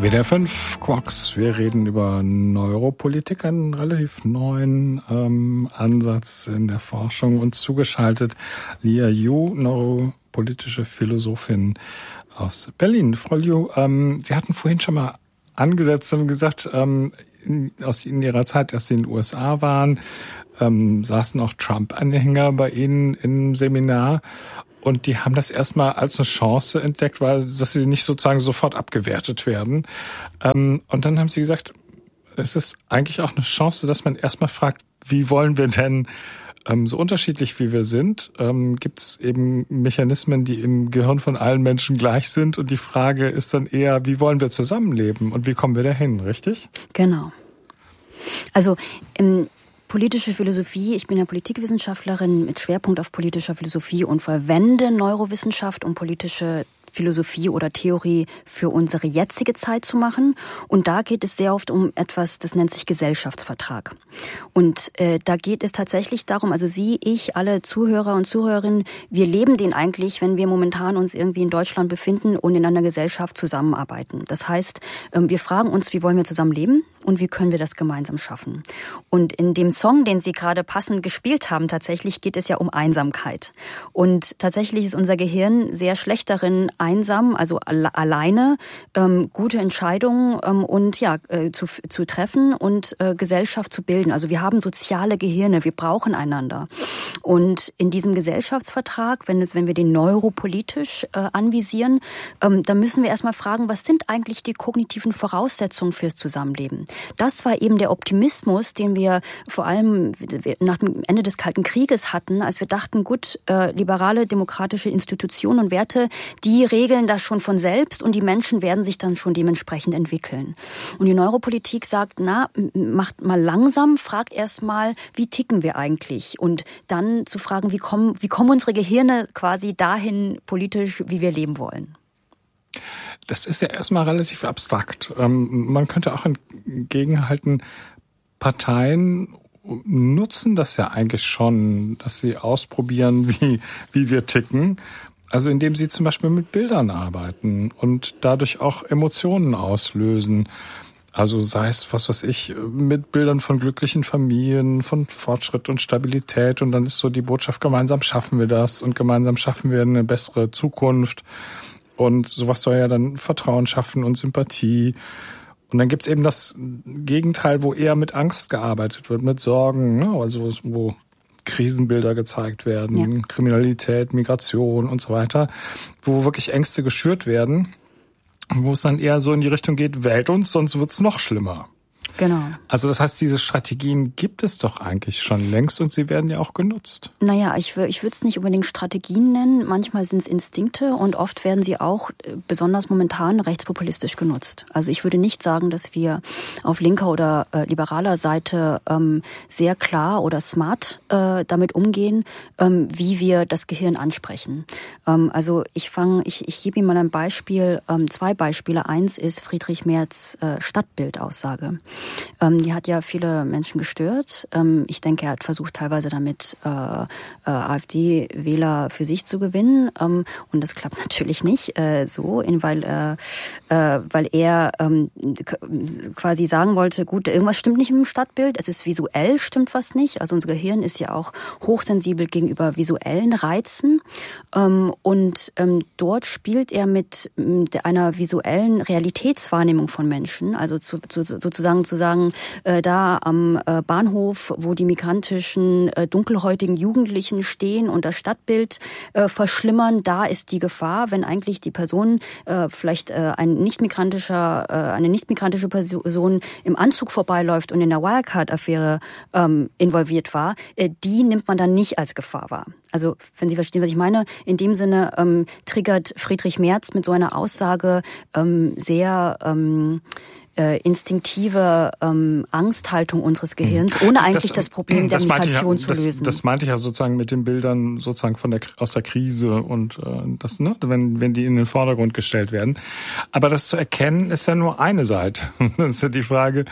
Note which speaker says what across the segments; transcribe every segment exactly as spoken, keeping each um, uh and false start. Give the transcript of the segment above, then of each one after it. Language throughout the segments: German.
Speaker 1: W D R fünf, Quarks, wir reden über Neuropolitik, einen relativ neuen ähm, Ansatz in der Forschung. Uns zugeschaltet Lia Yu, neuropolitische Philosophin aus Berlin. Frau Liu, ähm, Sie hatten vorhin schon mal angesetzt und gesagt, ähm, in, aus in Ihrer Zeit, als Sie in den U S A waren, ähm, saßen auch Trump-Anhänger bei Ihnen im Seminar. Und die haben das erstmal als eine Chance entdeckt, weil dass sie nicht sozusagen sofort abgewertet werden. Ähm, und dann haben sie gesagt, es ist eigentlich auch eine Chance, dass man erstmal fragt, wie wollen wir denn, ähm, so unterschiedlich wie wir sind, ähm, gibt es eben Mechanismen, die im Gehirn von allen Menschen gleich sind. Und die Frage ist dann eher, wie wollen wir zusammenleben und wie kommen wir dahin, richtig?
Speaker 2: Genau. Also im Politische Philosophie. Ich bin ja Politikwissenschaftlerin mit Schwerpunkt auf politischer Philosophie und verwende Neurowissenschaft, um politische Philosophie oder Theorie für unsere jetzige Zeit zu machen. Und da geht es sehr oft um etwas, das nennt sich Gesellschaftsvertrag. Und äh, da geht es tatsächlich darum, also Sie, ich, alle Zuhörer und Zuhörerinnen, wir leben den eigentlich, wenn wir momentan uns irgendwie in Deutschland befinden und in einer Gesellschaft zusammenarbeiten. Das heißt, äh, wir fragen uns, wie wollen wir zusammen leben und wie können wir das gemeinsam schaffen. Und in dem Song, den Sie gerade passend gespielt haben, tatsächlich geht es ja um Einsamkeit. Und tatsächlich ist unser Gehirn sehr schlecht darin, einsam, also alleine ähm, gute Entscheidungen ähm, und ja äh, zu, zu treffen und äh, Gesellschaft zu bilden. Also wir haben soziale Gehirne, wir brauchen einander. Und in diesem Gesellschaftsvertrag, wenn es, wenn wir den neuropolitisch äh, anvisieren, ähm, dann müssen wir erstmal fragen, was sind eigentlich die kognitiven Voraussetzungen fürs Zusammenleben? Das war eben der Optimismus, den wir vor allem nach dem Ende des Kalten Krieges hatten, als wir dachten, gut, äh, liberale demokratische Institutionen und Werte, die regeln das schon von selbst und die Menschen werden sich dann schon dementsprechend entwickeln. Und die Neuropolitik sagt, na, macht mal langsam, fragt erst mal, wie ticken wir eigentlich? Und dann zu fragen, wie kommen, wie kommen unsere Gehirne quasi dahin politisch, wie wir leben wollen?
Speaker 1: Das ist ja erstmal relativ abstrakt. Ähm, man könnte auch entgegenhalten, Parteien nutzen das ja eigentlich schon, dass sie ausprobieren, wie, wie wir ticken. Also indem sie zum Beispiel mit Bildern arbeiten und dadurch auch Emotionen auslösen. Also sei es, was weiß ich, mit Bildern von glücklichen Familien, von Fortschritt und Stabilität. Und dann ist so die Botschaft, gemeinsam schaffen wir das und gemeinsam schaffen wir eine bessere Zukunft. Und sowas soll ja dann Vertrauen schaffen und Sympathie. Und dann gibt's eben das Gegenteil, wo eher mit Angst gearbeitet wird, mit Sorgen, ne? Also wo Krisenbilder gezeigt werden, ja. Kriminalität, Migration und so weiter, wo wirklich Ängste geschürt werden, wo es dann eher so in die Richtung geht, wählt uns, sonst wird's noch schlimmer.
Speaker 2: Genau.
Speaker 1: Also das heißt, diese Strategien gibt es doch eigentlich schon längst und sie werden ja auch genutzt.
Speaker 2: Naja, ich, ich würde es nicht unbedingt Strategien nennen. Manchmal sind es Instinkte und oft werden sie auch, besonders momentan, rechtspopulistisch genutzt. Also ich würde nicht sagen, dass wir auf linker oder äh, liberaler Seite ähm, sehr klar oder smart äh, damit umgehen, ähm, wie wir das Gehirn ansprechen. Ähm, also ich fange, ich, ich gebe Ihnen mal ein Beispiel, ähm, zwei Beispiele. Eins ist Friedrich Merz äh, Stadtbildaussage. Ähm, die hat ja viele Menschen gestört. Ähm, ich denke, er hat versucht, teilweise damit äh, äh, AfD-Wähler für sich zu gewinnen. Ähm, und das klappt natürlich nicht äh, so, in, weil, äh, äh, weil er ähm, quasi sagen wollte, gut, irgendwas stimmt nicht im Stadtbild. Es ist visuell, stimmt was nicht. Also unser Gehirn ist ja auch hochsensibel gegenüber visuellen Reizen. Ähm, und ähm, dort spielt er mit, mit einer visuellen Realitätswahrnehmung von Menschen, also zu, zu, sozusagen zu sagen, äh, da am äh, Bahnhof, wo die migrantischen, äh, dunkelhäutigen Jugendlichen stehen und das Stadtbild äh, verschlimmern, da ist die Gefahr, wenn eigentlich die Person, äh, vielleicht äh, ein nicht-migrantischer, äh, eine nicht-migrantische Person im Anzug vorbeiläuft und in der Wirecard-Affäre ähm, involviert war, äh, die nimmt man dann nicht als Gefahr wahr. Also, wenn Sie verstehen, was ich meine, in dem Sinne ähm, triggert Friedrich Merz mit so einer Aussage ähm, sehr ähm, äh, instinktive ähm, Angsthaltung unseres Gehirns, ohne eigentlich das, das Problem der Migration
Speaker 1: ja,
Speaker 2: zu
Speaker 1: das,
Speaker 2: lösen.
Speaker 1: Das meinte ich ja sozusagen mit den Bildern sozusagen von der aus der Krise und äh, das, ne, wenn wenn die in den Vordergrund gestellt werden. Aber das zu erkennen ist ja nur eine Seite. Das ist ja die Frage.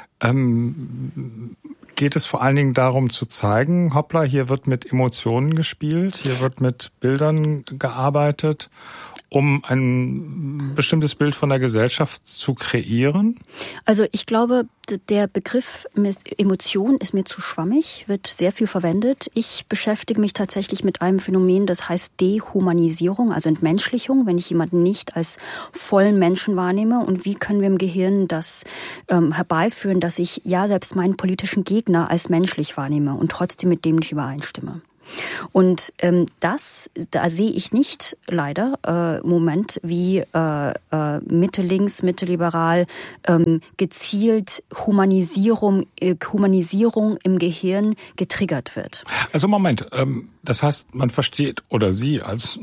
Speaker 1: Ähm, geht es vor allen Dingen darum zu zeigen, hoppla, hier wird mit Emotionen gespielt, hier wird mit Bildern gearbeitet. um ein bestimmtes Bild von der Gesellschaft zu kreieren?
Speaker 2: Also ich glaube, der Begriff Emotion ist mir zu schwammig, wird sehr viel verwendet. Ich beschäftige mich tatsächlich mit einem Phänomen, das heißt Dehumanisierung, also Entmenschlichung, wenn ich jemanden nicht als vollen Menschen wahrnehme. Und wie können wir im Gehirn das ähm, herbeiführen, dass ich ja selbst meinen politischen Gegner als menschlich wahrnehme und trotzdem mit dem nicht übereinstimme? Und ähm, das, da sehe ich nicht leider äh, im Moment, wie äh, äh, Mitte links, Mitte liberal ähm, gezielt Humanisierung, äh, Humanisierung im Gehirn getriggert wird.
Speaker 1: Also Moment, ähm, das heißt, man versteht, oder Sie als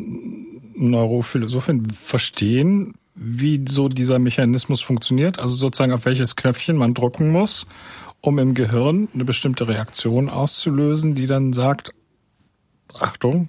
Speaker 1: Neurophilosophin verstehen, wie so dieser Mechanismus funktioniert, also sozusagen auf welches Knöpfchen man drücken muss, um im Gehirn eine bestimmte Reaktion auszulösen, die dann sagt, Achtung,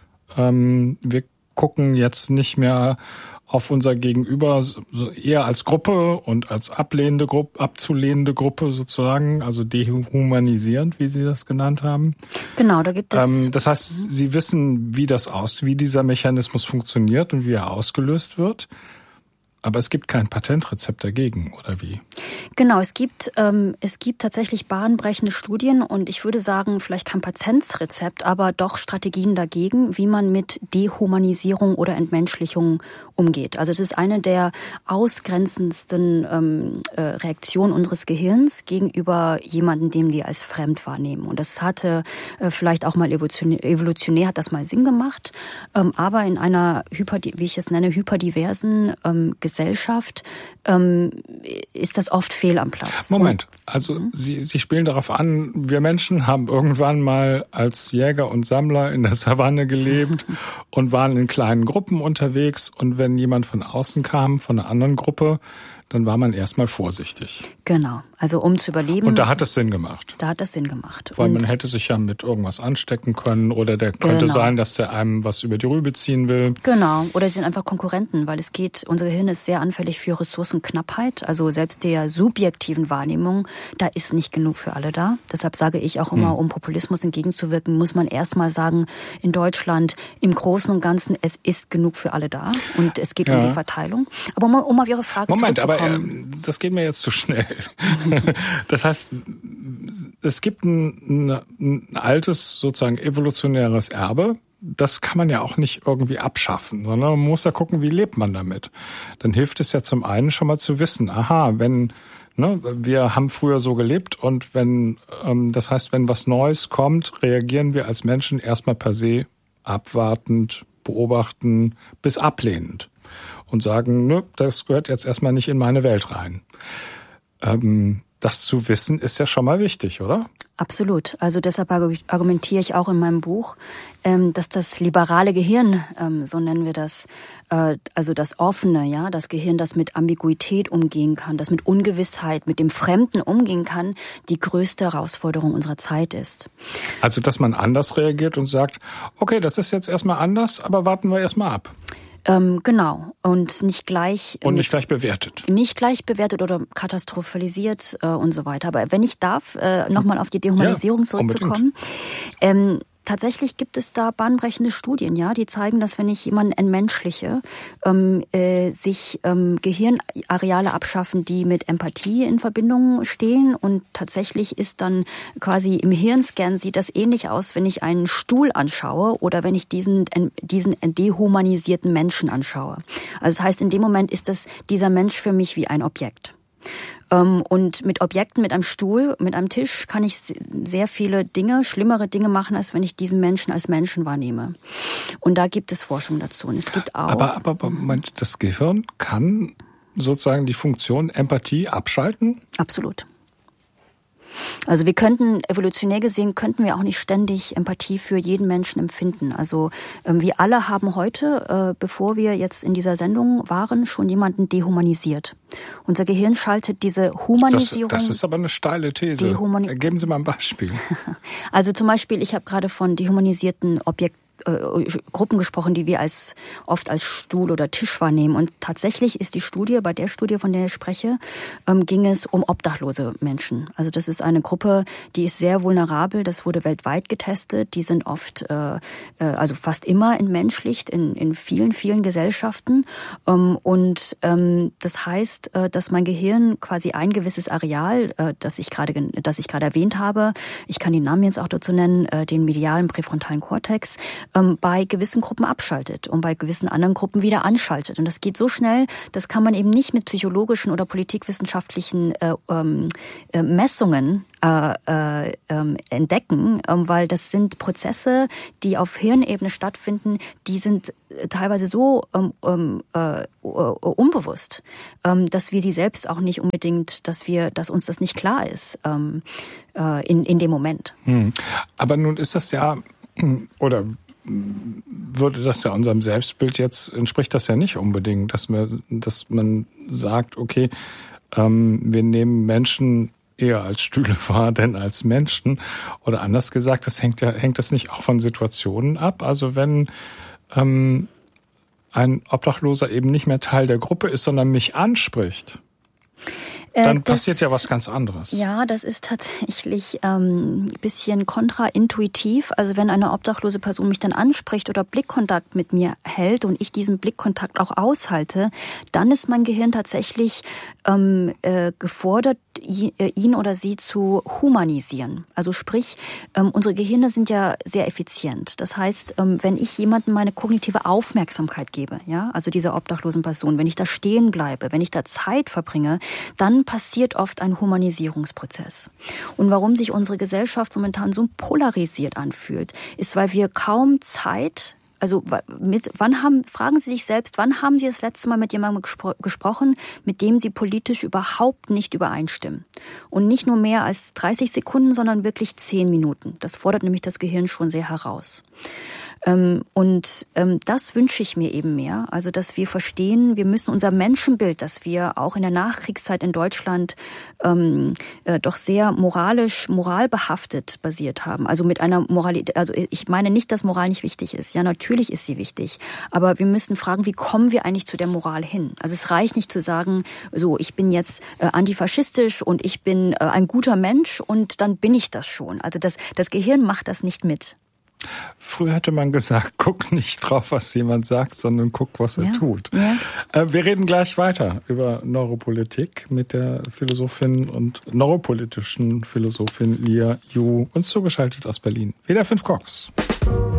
Speaker 1: ähm, wir gucken jetzt nicht mehr auf unser Gegenüber so eher als Gruppe und als ablehnende Gruppe, abzulehnende Gruppe sozusagen, also dehumanisierend, wie Sie das genannt haben.
Speaker 2: Genau, da gibt es.
Speaker 1: Ähm, das heißt, Sie wissen, wie das aus, wie dieser Mechanismus funktioniert und wie er ausgelöst wird. Aber es gibt kein Patentrezept dagegen, oder wie?
Speaker 2: Genau, es gibt ähm, es gibt tatsächlich bahnbrechende Studien und ich würde sagen, vielleicht kein Patentrezept, aber doch Strategien dagegen, wie man mit Dehumanisierung oder Entmenschlichung umgeht. Also es ist eine der ausgrenzendsten ähm, äh, Reaktionen unseres Gehirns gegenüber jemandem, den wir als fremd wahrnehmen. Und das hatte äh, vielleicht auch mal evolutionär, evolutionär hat das mal Sinn gemacht, ähm, aber in einer hyper, wie ich es nenne, hyperdiversen ähm, Gesellschaft ähm, ist das oft fehl am Platz.
Speaker 1: Moment, also mhm. Sie, Sie spielen darauf an, wir Menschen haben irgendwann mal als Jäger und Sammler in der Savanne gelebt mhm. und waren in kleinen Gruppen unterwegs und wenn jemand von außen kam, von einer anderen Gruppe, dann war man erstmal vorsichtig.
Speaker 2: Genau, also um zu überleben.
Speaker 1: Und da hat es Sinn gemacht.
Speaker 2: Da hat es Sinn gemacht.
Speaker 1: Weil
Speaker 2: und
Speaker 1: man hätte sich ja mit irgendwas anstecken können oder der könnte
Speaker 2: genau.
Speaker 1: sein, dass der einem was über die Rübe ziehen will.
Speaker 2: Genau, oder sie sind einfach Konkurrenten, weil es geht, unser Gehirn ist sehr anfällig für Ressourcenknappheit, also selbst der subjektiven Wahrnehmung, da ist nicht genug für alle da. Deshalb sage ich auch immer, hm. um Populismus entgegenzuwirken, muss man erstmal sagen, in Deutschland im Großen und Ganzen, es ist genug für alle da und es geht ja. um die Verteilung. Aber um, um auf Ihre Frage
Speaker 1: Moment,
Speaker 2: zurückzukommen.
Speaker 1: Aber das geht mir jetzt zu schnell. Das heißt, es gibt ein, ein altes, sozusagen evolutionäres Erbe. Das kann man ja auch nicht irgendwie abschaffen, sondern man muss ja gucken, wie lebt man damit. Dann hilft es ja zum einen schon mal zu wissen, aha, wenn, ne, wir haben früher so gelebt und wenn, ähm, das heißt, wenn was Neues kommt, reagieren wir als Menschen erstmal per se abwartend, beobachten bis ablehnend. Und sagen, nö, das gehört jetzt erstmal nicht in meine Welt rein. Ähm, das zu wissen ist ja schon mal wichtig, oder?
Speaker 2: Absolut. Also deshalb argumentiere ich auch in meinem Buch, ähm, dass das liberale Gehirn, ähm, so nennen wir das, äh, also das offene, ja, das Gehirn, das mit Ambiguität umgehen kann, das mit Ungewissheit, mit dem Fremden umgehen kann, die größte Herausforderung unserer Zeit ist.
Speaker 1: Also, dass man anders reagiert und sagt, okay, das ist jetzt erstmal anders, aber warten wir erstmal ab.
Speaker 2: Ähm, genau. Und nicht gleich...
Speaker 1: Und nicht gleich bewertet.
Speaker 2: Nicht gleich bewertet oder katastrophalisiert äh, und so weiter. Aber wenn ich darf, äh, nochmal auf die Dehumanisierung ja, zurückzukommen. Ähm, tatsächlich gibt es da bahnbrechende Studien, ja, die zeigen, dass wenn ich jemanden entmenschliche, ähm, äh, sich ähm, Gehirnareale abschaffen, die mit Empathie in Verbindung stehen und tatsächlich ist dann quasi im Hirnscan sieht das ähnlich aus, wenn ich einen Stuhl anschaue oder wenn ich diesen diesen dehumanisierten Menschen anschaue. Also das heißt, in dem Moment ist das dieser Mensch für mich wie ein Objekt. Und mit Objekten, mit einem Stuhl, mit einem Tisch kann ich sehr viele Dinge, schlimmere Dinge machen, als wenn ich diesen Menschen als Menschen wahrnehme. Und da gibt es Forschung dazu. Und es gibt auch...
Speaker 1: Aber, aber, aber das Gehirn kann sozusagen die Funktion Empathie abschalten?
Speaker 2: Absolut. Also wir könnten, evolutionär gesehen, könnten wir auch nicht ständig Empathie für jeden Menschen empfinden. Also ähm, wir alle haben heute, äh, bevor wir jetzt in dieser Sendung waren, schon jemanden dehumanisiert. Unser Gehirn schaltet diese Humanisierung...
Speaker 1: Das, das ist aber eine steile These. Geben Sie mal ein Beispiel.
Speaker 2: Also zum Beispiel, ich habe gerade von dehumanisierten Objekten äh, Gruppen gesprochen, die wir als oft als Stuhl oder Tisch wahrnehmen. Und tatsächlich ist die Studie, bei der Studie, von der ich spreche, ähm, ging es um obdachlose Menschen. Also das ist eine Gruppe, die ist sehr vulnerabel. Das wurde weltweit getestet. Die sind oft, äh, äh, also fast immer entmenschlicht in, in vielen, vielen Gesellschaften. Ähm, und ähm, das heißt, äh, dass mein Gehirn quasi ein gewisses Areal, äh, das ich gerade, das ich gerade erwähnt habe, ich kann den Namen jetzt auch dazu nennen, äh, den medialen präfrontalen Kortex, ähm, bei gewissen Gruppen abschaltet und bei gewissen anderen Gruppen wieder anschaltet. Und das geht so schnell, das kann man eben nicht mit psychologischen oder politikwissenschaftlichen äh, ähm, äh, Messungen Äh, äh, äh, entdecken, äh, weil das sind Prozesse, die auf Hirnebene stattfinden, die sind teilweise so ähm, äh, unbewusst, ähm, dass wir sie selbst auch nicht unbedingt, dass wir, dass uns das nicht klar ist ähm, äh, in in dem Moment.
Speaker 1: Hm. Aber nun ist das ja oder würde das ja unserem Selbstbild jetzt, entspricht das ja nicht unbedingt, dass man, dass man sagt, okay, ähm, wir nehmen Menschen eher als Stühle wahr, denn als Menschen. Oder anders gesagt, das hängt ja, hängt das nicht auch von Situationen ab? Also wenn ähm, ein Obdachloser eben nicht mehr Teil der Gruppe ist, sondern mich anspricht, dann äh, das, passiert ja was ganz anderes.
Speaker 2: Ja, das ist tatsächlich ähm, ein bisschen kontraintuitiv. Also wenn eine obdachlose Person mich dann anspricht oder Blickkontakt mit mir hält und ich diesen Blickkontakt auch aushalte, dann ist mein Gehirn tatsächlich ähm, äh, gefordert, ihn oder sie zu humanisieren. Also sprich, ähm, unsere Gehirne sind ja sehr effizient. Das heißt, ähm, wenn ich jemandem meine kognitive Aufmerksamkeit gebe, ja, also dieser obdachlosen Person, wenn ich da stehen bleibe, wenn ich da Zeit verbringe, dann passiert oft ein Humanisierungsprozess. Und warum sich unsere Gesellschaft momentan so polarisiert anfühlt, ist, weil wir kaum Zeit, also mit, wann haben, fragen Sie sich selbst, wann haben Sie das letzte Mal mit jemandem gespro- gesprochen, mit dem Sie politisch überhaupt nicht übereinstimmen? Und nicht nur mehr als dreißig Sekunden, sondern wirklich zehn Minuten. Das fordert nämlich das Gehirn schon sehr heraus. Ähm, und ähm, das wünsche ich mir eben mehr. Also, dass wir verstehen, wir müssen unser Menschenbild, das wir auch in der Nachkriegszeit in Deutschland ähm, äh, doch sehr moralisch, moralbehaftet basiert haben. Also mit einer Moralität, also ich meine nicht, dass Moral nicht wichtig ist. Ja, natürlich ist sie wichtig. Aber wir müssen fragen, wie kommen wir eigentlich zu der Moral hin? Also es reicht nicht zu sagen, so, ich bin jetzt äh, antifaschistisch und ich bin äh, ein guter Mensch und dann bin ich das schon. Also das, das Gehirn macht das nicht mit.
Speaker 1: Früher hätte man gesagt, guck nicht drauf, was jemand sagt, sondern guck, was er ja, tut. Ja. Äh, wir reden gleich weiter über Neuropolitik mit der Philosophin und neuropolitischen Philosophin Lia Yu, uns zugeschaltet aus Berlin. W D R fünf Cox.